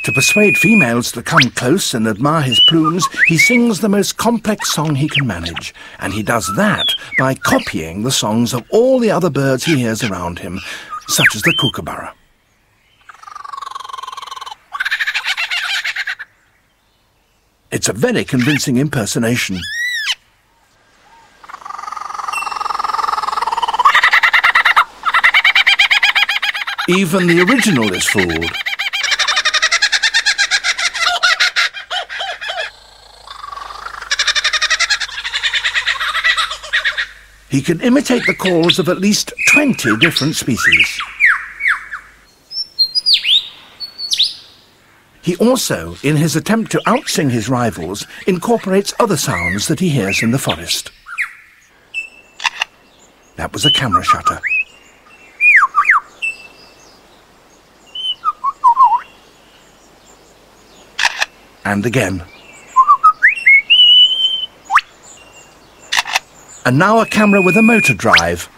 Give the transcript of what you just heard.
To persuade females to come close and admire his plumes, he sings the most complex song he can manage, and he does that by copying the songs of all the other birds he hears around him, such as the kookaburra. It's a very convincing impersonation. Even the original is fooled. He can imitate the calls of at least 20 different species. He also, in his attempt to outsing his rivals, incorporates other sounds that he hears in the forest. That was a camera shutter. And again. And now a camera with a motor drive.